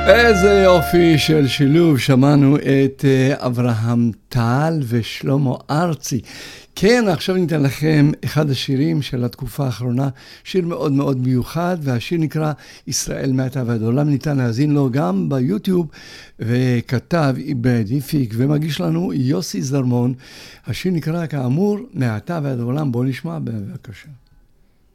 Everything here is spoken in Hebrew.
איזה יופי של שילוב, שמענו את אברהם טל ושלמה ארצי. כן, עכשיו ניתן לכם אחד השירים של התקופה האחרונה, שיר מאוד מאוד מיוחד, והשיר נקרא ישראל מעתה ועד עולם, ניתן להאזין לו גם ביוטיוב, וכתב איבד, הפיק ומגיש לנו יוסי זרמון. השיר נקרא כאמור מעתה ועד עולם, בואו נשמע בבקשה.